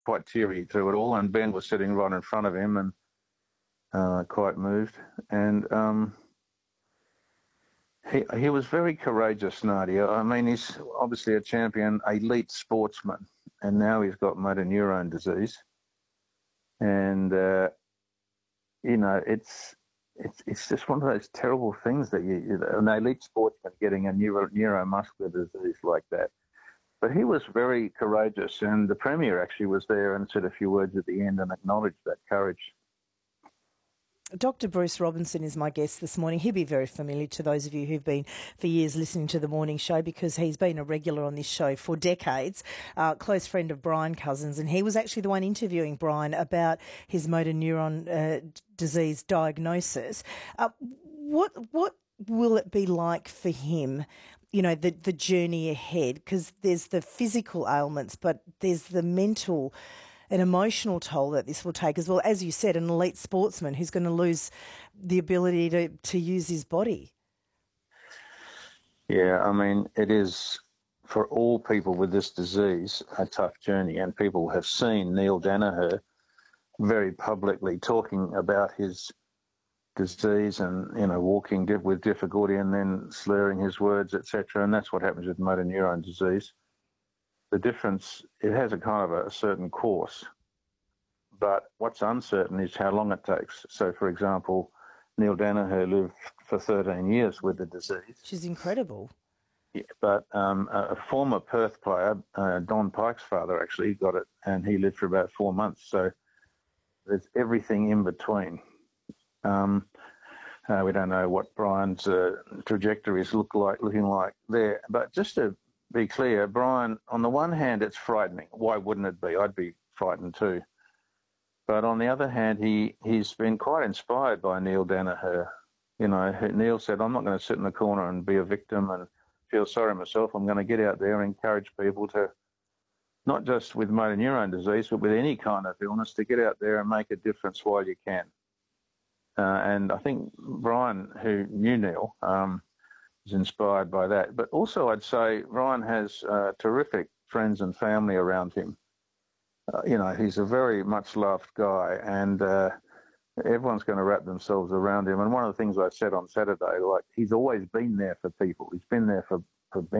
quite teary through it all, and Ben was sitting right in front of him and quite moved. And he was very courageous, Nadia. I mean, he's obviously a champion, elite sportsman, and now he's got motor neurone disease. And, it's just one of those terrible things that an elite sportsman getting a neuromuscular disease like that. But he was very courageous, and the Premier actually was there and said a few words at the end and acknowledged that courage. Dr. Bruce Robinson is my guest this morning. He'll be very familiar to those of you who've been for years listening to the morning show, because he's been a regular on this show for decades, close friend of Brian Cousins, and he was actually the one interviewing Brian about his motor neuron disease diagnosis. What will it be like for him, the journey ahead? Because there's the physical ailments, but there's the mental an emotional toll that this will take as well. As you said, an elite sportsman who's going to lose the ability to use his body. Yeah, I mean, it is, for all people with this disease, a tough journey. And people have seen Neil Danaher very publicly talking about his disease and, walking with difficulty and then slurring his words, etc. And that's what happens with motor neurone disease. The difference, it has a kind of a certain course, but what's uncertain is how long it takes. So, for example, Neil Danaher lived for 13 years with the disease. Which is incredible. Yeah, but a former Perth player, Don Pike's father, actually got it, and he lived for about 4 months. So there's everything in between. We don't know what Brian's trajectory is looking like there, but just to be clear, Brian, on the one hand, it's frightening. Why wouldn't it be? I'd be frightened too. But on the other hand, he's been quite inspired by Neil Danaher. Neil said, I'm not going to sit in the corner and be a victim and feel sorry myself. I'm going to get out there and encourage people to, not just with motor neurone disease, but with any kind of illness, to get out there and make a difference while you can. And I think Brian, who knew Neil, is inspired by that. But also I'd say Ryan has terrific friends and family around him. He's a very much loved guy, and everyone's going to wrap themselves around him. And one of the things I said on Saturday, he's always been there for people. He's been there for Ben.